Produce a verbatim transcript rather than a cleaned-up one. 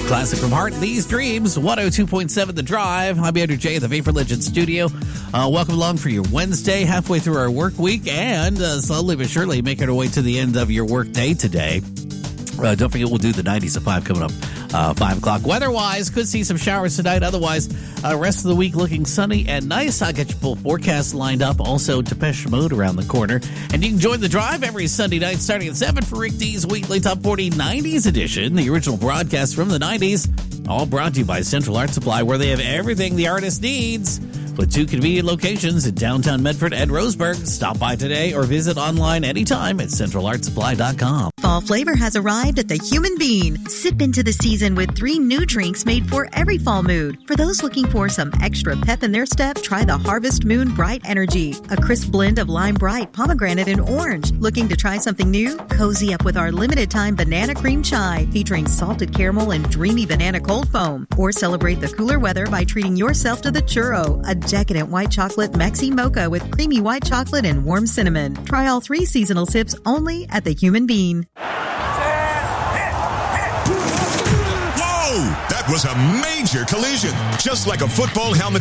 Classic from Heart These Dreams, one oh two point seven The Drive. I'm Andrew J. at the Vapor Legend Studio. Uh, welcome along for your Wednesday, halfway through our work week, and uh, slowly but surely making our way to the end of your work day today. Uh, don't forget, we'll do the nineties at five coming up. Uh, five o'clock. Weather-wise, could see some showers tonight. Otherwise, uh, rest of the week looking sunny and nice. I'll get your full forecast lined up. Also, Depeche Mode around the corner. And you can join the drive every Sunday night starting at seven for Rick D's Weekly Top forty nineties edition, the original broadcast from the nineties. All brought to you by Central Art Supply, where they have everything the artist needs. With two convenient locations in downtown Medford and Roseburg. Stop by today or visit online anytime at central art supply dot com. Fall flavor has arrived at the Human Bean. Sip into the season with three new drinks made for every fall mood. For those looking for some extra pep in their step, try the Harvest Moon Bright Energy, a crisp blend of Lime Bright, pomegranate, and orange. Looking to try something new? Cozy up with our limited time Banana Cream Chai, featuring salted caramel and dreamy banana cold foam. Or celebrate the cooler weather by treating yourself to the Churro, a decadent white chocolate Maxi Mocha with creamy white chocolate and warm cinnamon. Try all three seasonal sips only at the Human Bean. Whoa! That was a major collision, just like a football helmet